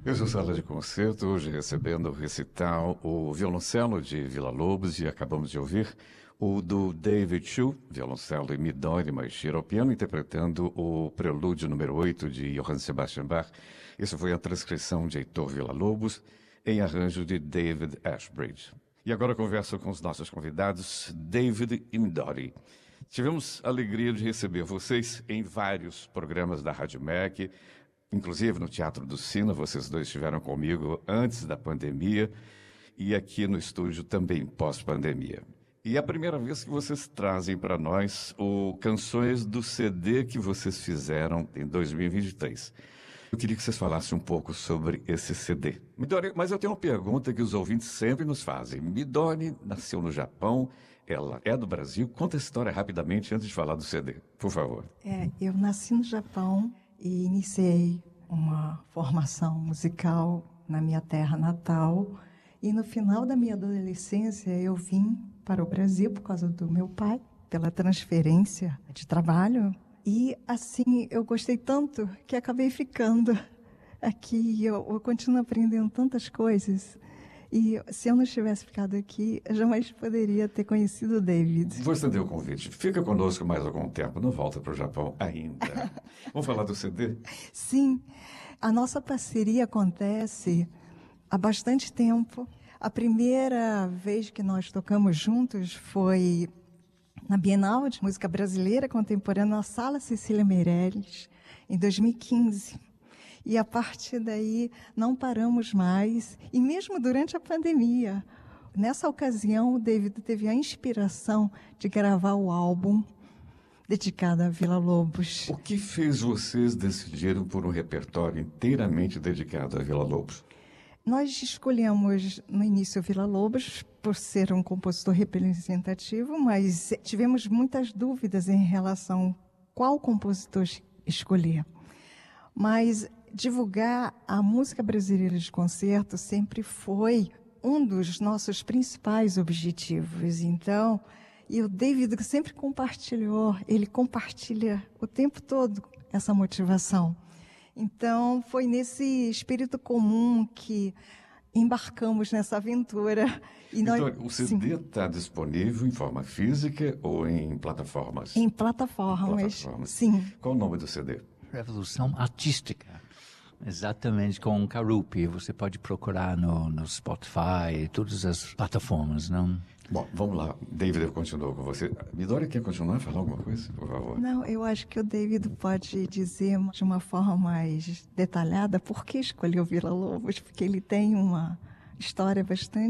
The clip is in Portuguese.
Eu sou Sala de Concerto, hoje recebendo o recital o violoncelo de Villa-Lobos e acabamos de ouvir o do David Chu, violoncelo e Midori Maeshiro, piano interpretando o Prelúdio número 8 de Johann Sebastian Bach. Isso foi a transcrição de Heitor Villa-Lobos em arranjo de David Ashbridge. E agora converso com os nossos convidados, David e Midori. Tivemos a alegria de receber vocês em vários programas da Rádio MEC, inclusive no Teatro do Sino. Vocês dois estiveram comigo antes da pandemia e aqui no estúdio também pós-pandemia. E é a primeira vez que vocês trazem para nós o Canções do CD que vocês fizeram em 2023. Eu queria que vocês falassem um pouco sobre esse CD. Midori, mas eu tenho uma pergunta que os ouvintes sempre nos fazem. Midori nasceu no Japão, ela é do Brasil. Conta a história rapidamente antes de falar do CD, por favor. Eu nasci no Japão e iniciei uma formação musical na minha terra natal. E no final da minha adolescência eu vim para o Brasil por causa do meu pai, pela transferência de trabalho. E assim, eu gostei tanto que acabei ficando aqui. Eu continuo aprendendo tantas coisas. E se eu não tivesse ficado aqui, eu jamais poderia ter conhecido o David. Vou estender o convite. Fica conosco mais algum tempo. Não volta para o Japão ainda. Vamos falar do CD? Sim. A nossa parceria acontece há bastante tempo. A primeira vez que nós tocamos juntos foi na Bienal de Música Brasileira Contemporânea, na Sala Cecília Meirelles, em 2015. E a partir daí não paramos mais, e mesmo durante a pandemia. Nessa ocasião, o David teve a inspiração de gravar o álbum dedicado a Villa-Lobos. O que fez vocês decidirem por um repertório inteiramente dedicado a Villa-Lobos? Nós escolhemos no início o Villa-Lobos por ser um compositor representativo, mas tivemos muitas dúvidas em relação a qual compositor escolher. Mas divulgar a música brasileira de concerto sempre foi um dos nossos principais objetivos. Então, e o David sempre compartilhou, ele compartilha o tempo todo essa motivação. Então, foi nesse espírito comum que embarcamos nessa aventura. E então, o CD está disponível em forma física ou em plataformas? Em plataformas, sim. Qual o nome do CD? Revolução Artística. Exatamente, com Carupi. Você pode procurar no Spotify, todas as plataformas, não? Bom, vamos lá. David, eu continuo com você. Midori, quer continuar a falar alguma coisa, por favor? Não, eu acho que o David pode dizer de uma forma mais detalhada por que escolheu Villa-Lobos, porque ele tem uma história bastante